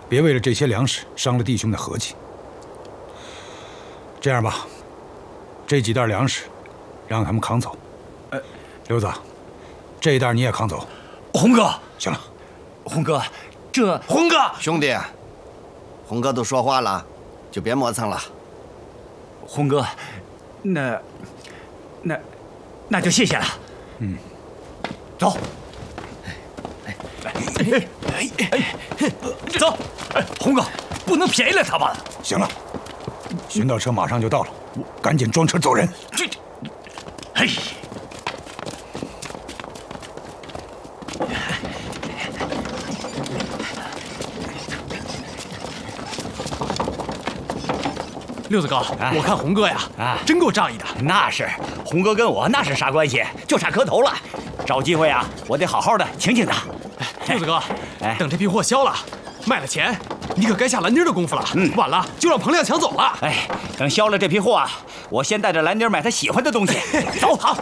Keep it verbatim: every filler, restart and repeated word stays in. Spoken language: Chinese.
别为了这些粮食伤了弟兄的和气。这样吧，这几袋粮食让他们扛走。呃，刘子，这一袋你也扛走。 红哥， 行了， 红哥，这红哥兄弟，红哥都说话了，就别磨蹭了。 红哥，那那那就谢谢了。 嗯， 走。哎哎哎，走！哎，红哥，不能便宜了他吧？ 行了，寻道车马上就到了，赶紧装车走人。 这，嘿。 六子高， 哎、 我看红哥呀，啊，真够仗义的。 那是，红哥跟我那是啥关系？就差磕头了。找机会啊，我得好好的请请他。 六子哥，哎，等这批货销了，卖了钱，你可该下蓝丁的功夫了。嗯，晚了就让彭亮抢走了。 哎，等销了这批货啊，我先带着蓝丁买他喜欢的东西。走，好。